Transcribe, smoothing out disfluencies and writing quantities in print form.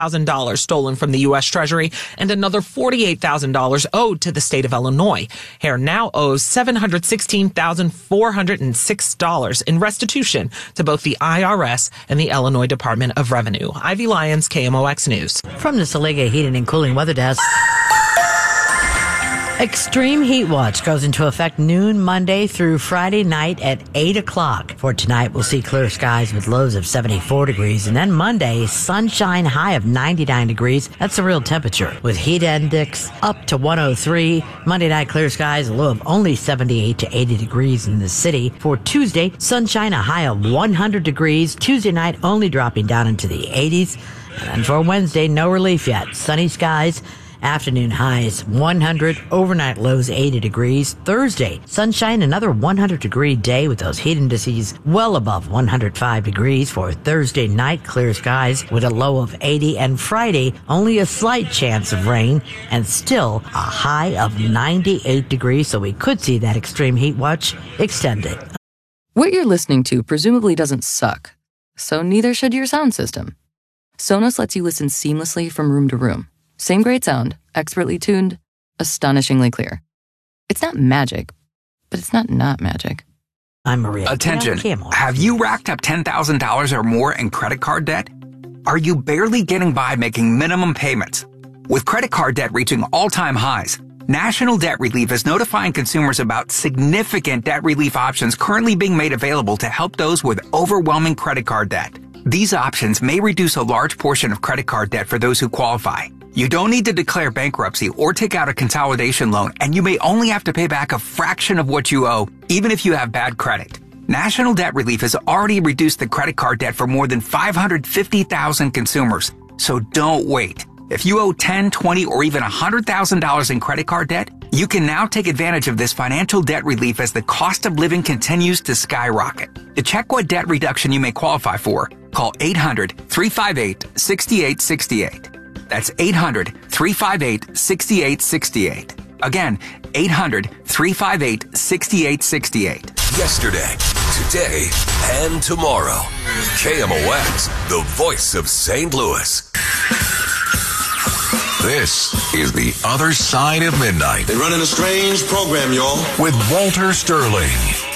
$1,000 stolen from the U.S. Treasury and another $48,000 owed to the state of Illinois. Hare now owes $716,406 in restitution to both the IRS and the Illinois Department of Revenue. Ivy Lyons, KMOX News. From the Salega Heating and Cooling Weather Desk. Extreme heat watch goes into effect noon Monday through Friday night at 8 o'clock. For tonight, we'll see clear skies with lows of 74 degrees. And then Monday, sunshine, high of 99 degrees. That's the real temperature. With heat index up to 103. Monday night, clear skies, a low of only 78 to 80 degrees in the city. For Tuesday, sunshine, a high of 100 degrees. Tuesday night, only dropping down into the 80s. And then for Wednesday, no relief yet. Sunny skies. Afternoon highs 100, overnight lows 80 degrees. Thursday, sunshine, another 100-degree day with those heat indices well above 105 degrees. For Thursday night, clear skies with a low of 80. And Friday, only a slight chance of rain and still a high of 98 degrees. So we could see that extreme heat watch extended. What you're listening to presumably doesn't suck, so neither should your sound system. Sonos lets you listen seamlessly from room to room. Same great sound, expertly tuned, astonishingly clear. It's not magic, but it's not magic. I'm Maria. Attention. Have you racked up $10,000 or more in credit card debt? Are you barely getting by making minimum payments? With credit card debt reaching all-time highs, National Debt Relief is notifying consumers about significant debt relief options currently being made available to help those with overwhelming credit card debt. These options may reduce a large portion of credit card debt for those who qualify. You don't need to declare bankruptcy or take out a consolidation loan, and you may only have to pay back a fraction of what you owe, even if you have bad credit. National Debt Relief has already reduced the credit card debt for more than 550,000 consumers. So don't wait. If you owe $10,000, $20,000, or even $100,000 in credit card debt, you can now take advantage of this financial debt relief as the cost of living continues to skyrocket. To check what debt reduction you may qualify for, call 800-358-6868. That's 800-358-6868. Again, 800-358-6868. Yesterday, today, and tomorrow. KMOX, the voice of St. Louis. This is The Other Side of Midnight. They're running a strange program, y'all. With Walter Sterling.